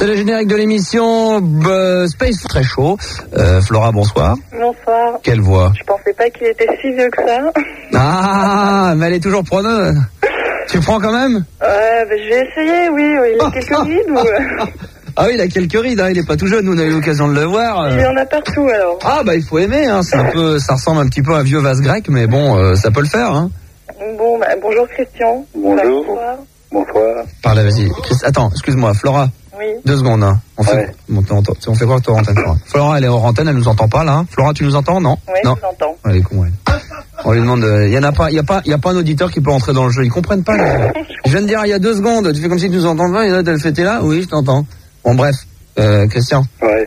C'est le générique de l'émission Space très chaud. Flora, bonsoir. Bonsoir. Quelle voix? Je pensais pas qu'il était si vieux que ça. Ah, mais elle est toujours preneuse. Tu prends quand même? Je vais essayer, oui. Il a quelques rides ou... Ah oui, il a quelques rides, hein. Il est pas tout jeune, nous on a eu l'occasion de le voir. Il y en a partout alors. Ah bah il faut aimer, hein. C'est un peu, ça ressemble un petit peu à un vieux vase grec, mais bon, ça peut le faire, hein. Bon, bonjour Christian. Bonjour. Bonsoir. Parle, vas-y. Attends, excuse-moi, Flora. Oui. 2 secondes, hein. On fait, Ouais. on fait quoi que toi, antenne, Flora? Flora, elle est hors antenne, elle nous entend pas, là, hein. Flora, tu nous entends, non? Oui, non. je vous entends. Elle est con, ouais. On lui demande, il y a pas un auditeur qui peut entrer dans le jeu. Ils comprennent pas, là. Je viens de dire, il y a 2 secondes, tu fais comme si tu nous entends pas, et là, elle fait, t'es là? Oui, je t'entends. Bon, bref. Christian. Ouais.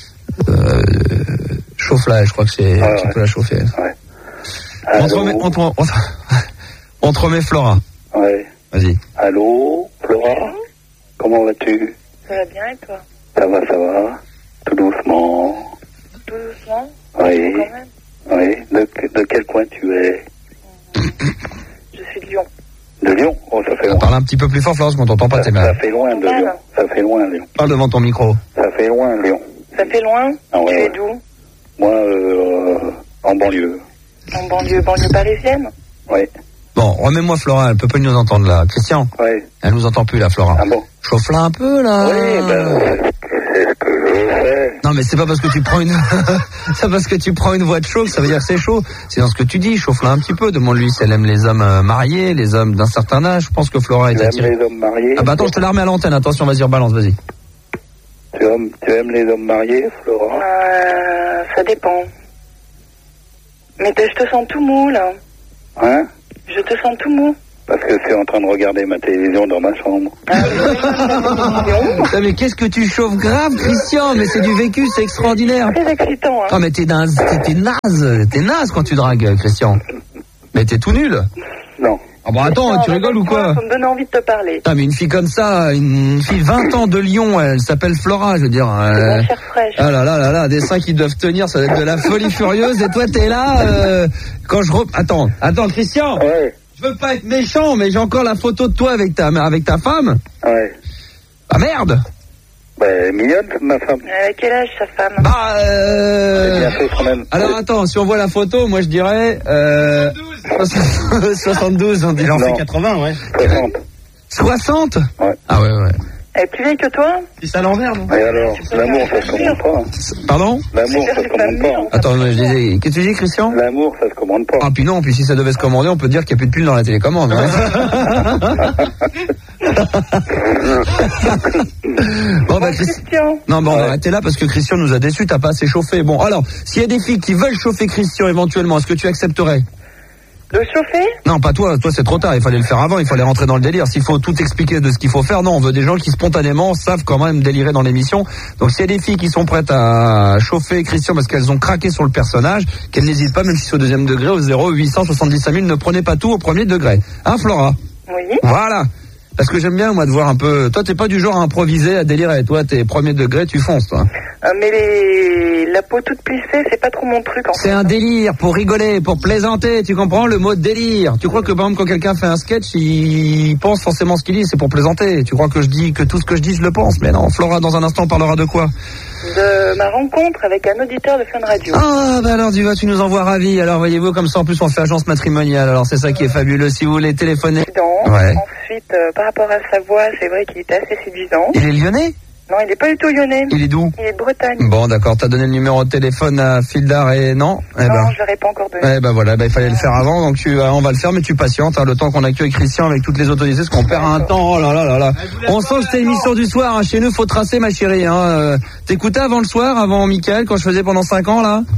Chauffe-la, je crois que c'est, tu peux la chauffer. Ouais. On te remet Flora. Ouais. Vas-y. Allô, Flora? Comment vas-tu? Ça va bien et toi? Ça va. Tout doucement. Tout doucement? Oui. Quand même. Oui. De quel coin tu es? Je suis de Lyon. De Lyon? Oh, ça fait loin. Parle un petit peu plus fort, Flora, parce qu'on t'entend pas, t'es Ça mal. fait loin de Lyon. Ça fait loin, Lyon. Parle devant ton micro. Ça fait loin, Lyon. Ça fait loin? Ah ouais, Tu es ouais. d'où? Moi, en banlieue. En banlieue parisienne? Oui. Bon, remets-moi Flora, elle peut pas nous entendre là. Christian, Oui. elle nous entend plus là, Flora. Ah bon? Chauffe-la un peu là. Oui, c'est ce que je fais. Non mais c'est pas parce que tu prends une c'est parce que tu prends une voix de chaud que ça veut dire que c'est chaud. C'est dans ce que tu dis, chauffe-la un petit peu. Demande-lui si elle aime les hommes mariés, les hommes d'un certain âge. Je pense que Flora est Tu aimes attirée. les hommes mariés? Ah bah attends, je te la remets à l'antenne. Attention, vas-y, rebalance, vas-y. Tu aimes les hommes mariés, Flora? Ça dépend. Mais je te sens tout mou là. Hein? Je te sens tout mou. Parce que c'est en train de regarder ma télévision dans ma chambre. Putain, mais qu'est-ce que tu chauffes grave, Christian? Mais c'est du vécu, c'est extraordinaire. Très excitant, hein. Ah mais t'es naze quand tu dragues, Christian. Mais t'es tout nul. Non. Ah bah attends, tu rigoles ou quoi? Ça me donne envie de te parler. Putain, mais une fille comme ça, une fille 20 ans de Lyon, elle s'appelle Flora, je veux dire. C'est ma chair fraîche. Ah là, des seins qui doivent tenir, ça doit être de la folie furieuse. Et toi, t'es là, quand je Attends, Christian. Ouais. Je veux pas être méchant, mais j'ai encore la photo de toi avec ta femme. Ouais. Ah merde. Ben, mignonne, ma femme. Quel âge sa femme? Bah, C'est bientôt quand même. alors attends, si on voit la photo, moi je dirais 72, on dit. Il en fait 80, ouais. 60. 60. Ouais. Ah ouais. Elle est plus vieille que toi? C'est ça à l'envers, non? Et alors, l'amour, ça se commande pas. Pardon? L'amour, ça se commande pas. Attends, je disais, qu'est-ce que tu dis, Christian? L'amour, ça se commande pas. Ah puis non, puis si ça devait se commander, on peut dire qu'il n'y a plus de pull dans la télécommande. Hein. Bon bah Christian. Non, bon, on va arrêter là parce que Christian nous a déçus, t'as pas assez chauffé. Bon, alors, s'il y a des filles qui veulent chauffer Christian éventuellement, est-ce que tu accepterais? De chauffer? Non, pas toi c'est trop tard, il fallait le faire avant, il fallait rentrer dans le délire. S'il faut tout expliquer de ce qu'il faut faire, non, on veut des gens qui spontanément savent quand même délirer dans l'émission. Donc s'il y a des filles qui sont prêtes à chauffer Christian parce qu'elles ont craqué sur le personnage, qu'elles n'hésitent pas, même si c'est au deuxième degré, au 0875 000, ne prenez pas tout au premier degré. Hein, Flora? Oui. Voilà. Parce que j'aime bien, moi, de voir un peu... Toi, t'es pas du genre à improviser, à délirer. Toi, t'es premier degré, tu fonces, toi. Mais la peau toute plissée, c'est pas trop mon truc, en fait. C'est un délire, pour rigoler, pour plaisanter, tu comprends le mot délire. Tu crois que, par exemple, quand quelqu'un fait un sketch, il pense forcément ce qu'il dit, c'est pour plaisanter. Tu crois que je dis que tout ce que je dis, je le pense. Mais non, Flora, dans un instant, on parlera de quoi? De ma rencontre avec un auditeur de Fun Radio. Ah, bah alors, tu nous envoies ravis. Alors, voyez-vous, comme ça, en plus, on fait agence matrimoniale. Alors, c'est ça qui est fabuleux. Si vous voulez téléphoner... Ouais. Ensuite, par rapport à sa voix, c'est vrai qu'il était assez séduisant. Il est lyonnais? Non, il est pas du tout lyonnais. Il est d'où? Il est de Bretagne. Bon, d'accord, t'as donné le numéro de téléphone à Fildar et non? Non, je l'aurais pas encore donné. Eh ben voilà, il fallait le faire avant, donc on va le faire, mais tu patientes, hein, le temps qu'on accueille Christian avec toutes les autorités, parce qu'on perd un temps, oh là là là là. On sent que c'est l'émission du soir, hein. Chez nous, faut tracer, ma chérie, hein. T'écoutais avant le soir, avant Mickaël, quand je faisais pendant 5 ans, là?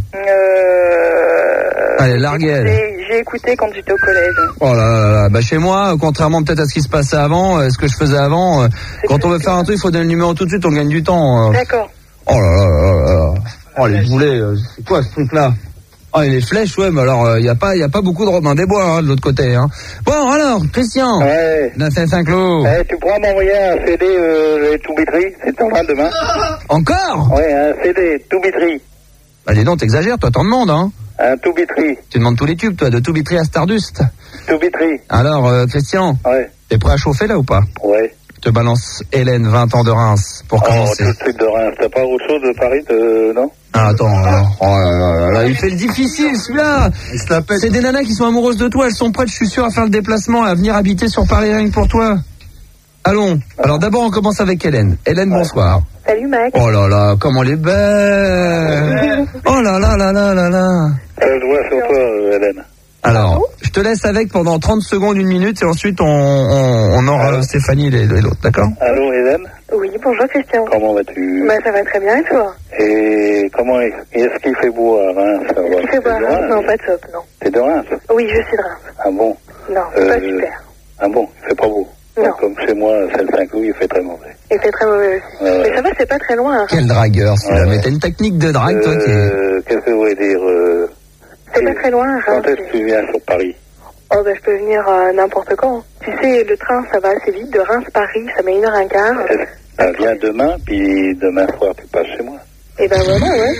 Allez, larguez, elle. J'ai écouté quand j'étais au collège. Oh là là là, bah chez moi, contrairement peut-être à ce qui se passait avant, ce que je faisais avant, quand on veut faire un truc, il faut donner le numéro tout de suite, on gagne du temps. D'accord. Oh là là là là. Oh les boulets, c'est quoi ce truc-là? Oh et les flèches, ouais, mais alors il y a pas beaucoup de Robin des Bois hein, de l'autre côté. Hein. Bon alors, Christian. Ouais. Dans Saint-Cloud. Tu pourras m'envoyer un CD To Be Tree, c'est en fin demain. Encore? Ouais, un CD To Be Tree. Bah dis donc, t'exagères, toi t'en demandes, hein. Un To Be Tree. Tu demandes tous les tubes, toi, de To Be Tree à Stardust. To Be Tree. Alors, Christian. Ouais. T'es prêt à chauffer là ou pas? Ouais. Je te balance Hélène, 20 ans de Reims, pour commencer. Tout de suite de Reims. T'as pas autre chose de Paris, non? Ah, attends, il fait le difficile, celui-là. C'est des nanas qui sont amoureuses de toi, elles sont prêtes, je suis sûr, à faire le déplacement, à venir habiter sur Paris rien que pour toi. Allons. Alors d'abord, on commence avec Hélène. Hélène, bonsoir. Salut Max. Oh là là, comment elle est belle. Oh là là là là là là. Ça se voit sur toi, Hélène. Alors, je te laisse avec pendant 30 secondes, 1 minute, et ensuite on aura Stéphanie et l'autre, d'accord? Allô, Hélène? Oui, bonjour Christian. Comment vas-tu? Bah ça va très bien et toi? Et comment est-ce qu'il fait beau à Reims? Il fait beau à Reims? Non, pas top, non. T'es de Reims? Oui, je suis de Reims. Ah bon? Non, c'est pas super. Ah bon? Il fait pas beau? Non. Comme chez moi, c'est le Saint-Cloud, il fait très mauvais. Il fait très mauvais aussi. Mais ça va, c'est pas très loin. Hein. Quel dragueur, celui-là. Mais t'as une technique de drague, toi, qui est... Qu'est-ce que vous voulez dire C'est pas très loin, Reims. Quand est-ce que tu viens sur Paris? Oh, bah je peux venir n'importe quand. Tu sais, le train, ça va assez vite. De Reims-Paris, ça met 1h15. Viens demain, puis demain soir, tu passes chez moi. Et ben voilà, ouais.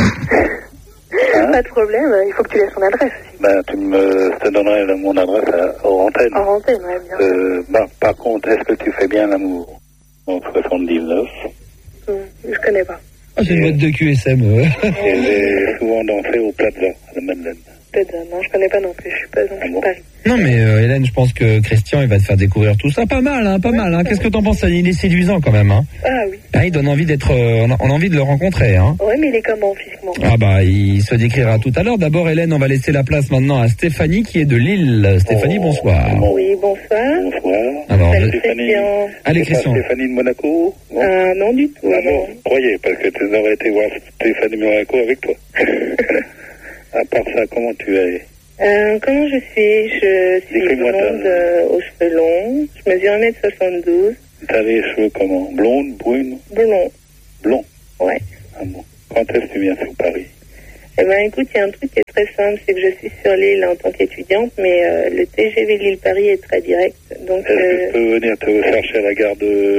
Hein? Pas de problème, il faut que tu laisses ton adresse aussi. Ben, je te donnerai mon adresse hors antenne. En antenne, ouais, bien sûr. Par contre, est-ce que tu fais bien l'amour en 79? Je connais pas. Ah, c'est une boîte de QSM. J'ai souvent dansé au Plaza, à la Madeleine. Peut-être, non, je connais pas non plus, je suis pas dans Paris. Non, mais Hélène, je pense que Christian, il va te faire découvrir tout ça. Pas mal, hein, pas mal. Hein. Qu'est-ce que t'en penses? Il est séduisant quand même. Hein. Ah oui. Ah, il donne envie d'être... on a envie de le rencontrer. Hein. Ouais, mais il est comment physiquement? Ah bah, il se décrira tout à l'heure. D'abord, Hélène, on va laisser la place maintenant à Stéphanie, qui est de Lille. Stéphanie, bonsoir. Oui, bonsoir. Bonsoir. Alors, Stéphanie. Allez, Christian. Stéphanie de Monaco? Non du tout. Ah non, je croyais, parce que tu aurais été voir Stéphanie de Monaco avec toi. À part ça, comment tu es? Comment je suis? Je suis blonde aux cheveux longs. Je mesure 1m72. T'as les cheveux comment? Blonde, brune? Blond. Blond? Ouais. Ah bon. Quand est-ce que tu viens sur Paris? Eh ben écoute, il y a un truc qui est très simple, c'est que je suis sur l'île en tant qu'étudiante, mais le TGV Lille-Paris est très direct. Donc, est-ce que je peux venir te chercher à la gare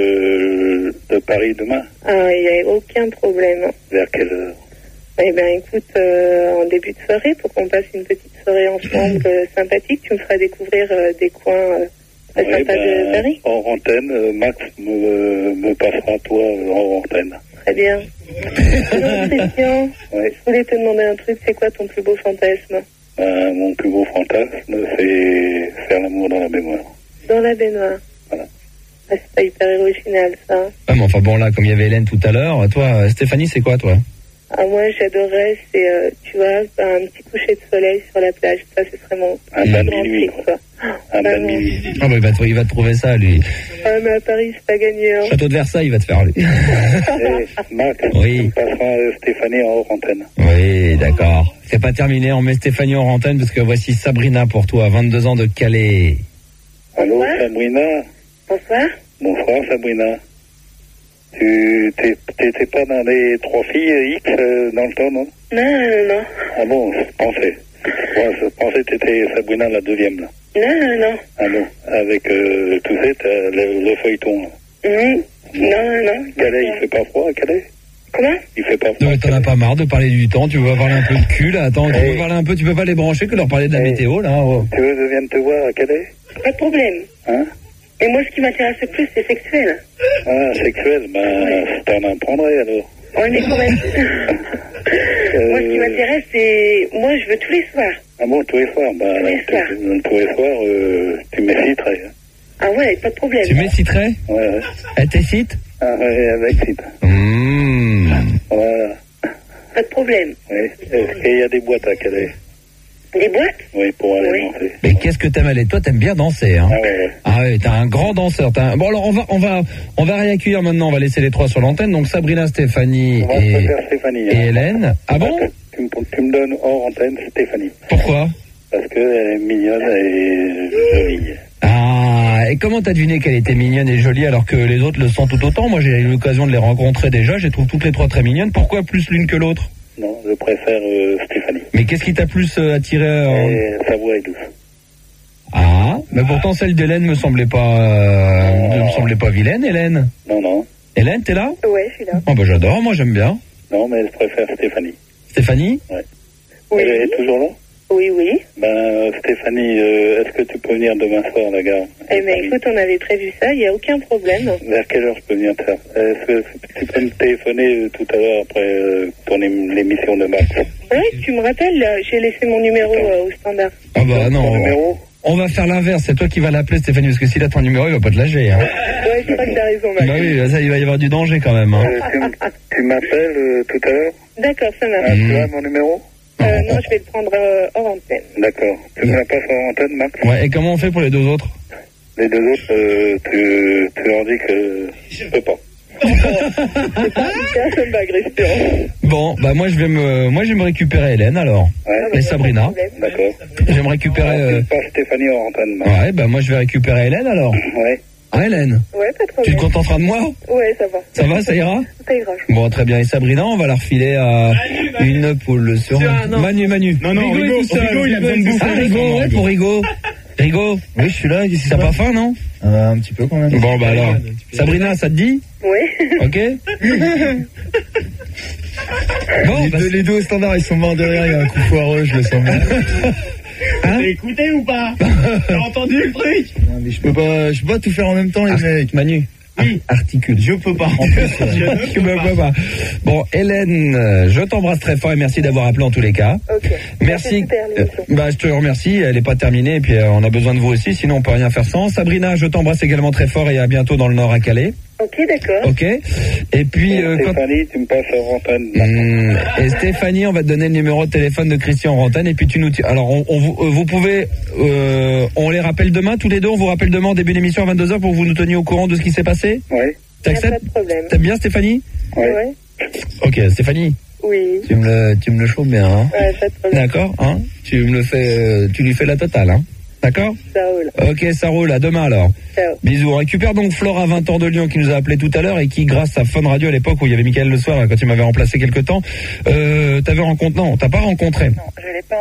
de Paris demain? Ah, il n'y a aucun problème. Vers quelle heure? Eh bien, écoute, en début de soirée, pour qu'on passe une petite soirée ensemble sympathique, tu me feras découvrir des coins très sympas de Paris. En antenne, Max me passera toi en antenne. Très bien. Alors, Christian, je voulais te demander un truc, c'est quoi ton plus beau fantasme? Mon plus beau fantasme, c'est faire l'amour dans la baignoire. Dans la baignoire? Voilà. Ah, c'est pas hyper original, ça. Ah, mais enfin bon, là, comme il y avait Hélène tout à l'heure, toi, Stéphanie, c'est quoi, toi? Ah, moi, j'adorerais, c'est, tu vois, un petit coucher de soleil sur la plage. Ça, ce serait mon... Un bain de minuit, quoi. Un bain de minuit. Ah, bah, il va te trouver ça, lui. Ah, mais à Paris, c'est pas gagné, hein. Château de Versailles, il va te faire, lui. Max, oui. Tu passeras Stéphanie en hors antenne. Oui, d'accord. C'est pas terminé, on met Stéphanie en antenne, parce que voici Sabrina pour toi, 22 ans de Calais. Allô, Bonsoir. Sabrina? Bonsoir. Bonsoir, Sabrina. Tu t'étais pas dans les 3 filles X dans le temps, non? Non. Ah bon, je pensais. Moi, je pensais que t'étais Sabrina la 2e, là. Non. Ah non, avec, tu sais, le feuilleton, là. Non. Calais, il fait pas froid à Calais? Comment? Il fait pas froid. Non, t'en as pas marre de parler du temps, tu veux parler un peu de cul, là. Attends, tu veux parler un peu, tu peux pas les brancher que leur parler de la météo, là. Oh. Tu veux que je vienne te voir à Calais? Pas de problème. Hein? Et moi, ce qui m'intéresse le plus, c'est sexuel. Ah, sexuel, t'en en prendrais, alors. Ouais, mais quand même. Moi, ce qui m'intéresse, c'est... Moi, je veux tous les soirs. Ah bon, tous les soirs? Tous les soirs, tu m'exciterais. Hein. Ah ouais, pas de problème. Tu m'exciterais? Ouais. Elle t'excite? Ah ouais, elle m'excite. Voilà. Pas de problème. Oui. Et il y a des boîtes à Calais. Des boîtes? Oui, pour aller danser. Mais qu'est-ce que t'aimes aller? Toi, t'aimes bien danser, hein? Ah ouais. T'es un grand danseur. Bon, alors, on va réaccueillir maintenant. On va laisser les 3 sur l'antenne. Donc, Sabrina, Stéphanie et Hélène. Ah bon? Tu me donnes hors antenne Stéphanie. Pourquoi? Parce qu'elle est mignonne et jolie. Ah, et comment t'as deviné qu'elle était mignonne et jolie alors que les autres le sont tout autant? Moi, j'ai eu l'occasion de les rencontrer déjà. Je les trouve toutes les 3 très mignonnes. Pourquoi plus l'une que l'autre? Non, je préfère Stéphanie. Mais qu'est-ce qui t'a plus attiré Sa voix est douce. Ah, mais pourtant celle d'Hélène me semblait pas vilaine, Hélène. Non. Hélène, t'es là? Ouais, je suis là. Oh bah j'adore, moi j'aime bien. Non, mais je préfère Stéphanie. Stéphanie? Ouais. Oui. Elle est toujours là? Oui, oui. Ben, Stéphanie, est-ce que tu peux venir demain soir à la gare? Eh bien, écoute, on avait prévu ça, il n'y a aucun problème. Vers quelle heure je peux venir te faire? Est-ce que tu peux me téléphoner tout à l'heure après l'émission de Max? Oui, tu me rappelles, là, j'ai laissé mon numéro au standard. Ah bah non. Ton numéro? On va faire l'inverse, c'est toi qui vas l'appeler Stéphanie, parce que s'il a ton numéro, il va pas te lâcher. Hein. Ouais, je crois que t'as raison, Max. Bah oui, ça, il va y avoir du danger quand même. Hein. Tu m'appelles tout à l'heure? D'accord, ça marche. Tu as mon numéro? Non, je vais le prendre hors antenne. D'accord. Tu me la passes en antenne, Max? Ouais, et comment on fait pour les deux autres? Les deux autres, tu leur dis que je peux pas. Personne d'agression. Bon, bah moi je vais me récupérer Hélène alors. Ouais. Et Sabrina. D'accord. Je vais me récupérer. Tu passes Stéphanie en antenne, Max. Ouais, bah moi je vais récupérer Hélène alors. Ouais. Ah Hélène, Ouais, pas de tu problème. te contenteras de moi? Ouais, ça va. Ça va, ça ira? Ça ira, je Bon, très bien. Et Sabrina, on va la refiler à une poule sur Manu. Non, Rigo, il a besoin de bouffer. Ah, Rigo, ouais, pour Rigo. Rigo, oui, je suis là. T'as pas faim, non? Un petit peu quand même. Bon, bah alors. Sabrina, ça te dit? Oui. Ok. Bon, bah, Les deux au standard, ils sont morts de rire. Il y a un coup foireux, je le sens bien. hein? T'as écouté ou pas? T'as entendu le truc? Non, mais je peux pas tout faire en même temps, les mecs. Manu. Oui. Articule. Je peux pas. Je peux pas. Bon, Hélène, je t'embrasse très fort et merci d'avoir appelé en tous les cas. Ok. Merci. C'est super, l'émission. Je te remercie. Elle n'est pas terminée et puis on a besoin de vous aussi. Sinon, on peut rien faire sans. Sabrina, je t'embrasse également très fort et à bientôt dans le Nord à Calais. Ok, d'accord. Ok. Et puis, Stéphanie, tu me passes en antenne. Et Stéphanie, on va te donner le numéro de téléphone de Christian Rantaine et puis tu nous. Alors, vous pouvez. On les rappelle demain tous les deux. On vous rappelle demain en début d'émission à 22h pour que vous nous teniez au courant de ce qui s'est passé. Oui. Il n'y a T'acceptes? pas de problème. T'aimes bien Stéphanie? Ouais. Ok, Stéphanie, Oui. tu me le chauffes bien, hein? Ouais, pas de problème. D'accord, hein? Tu lui fais la totale, hein? D'accord? Ça roule. Ok, ça roule. À demain alors. Ciao. Bisous. On récupère donc Flora, 20 ans de Lyon, qui nous a appelé tout à l'heure et qui, grâce à Fun Radio à l'époque où il y avait Mickaël le soir, quand il m'avait remplacé quelque temps, t'as pas rencontré. Non, je l'ai pas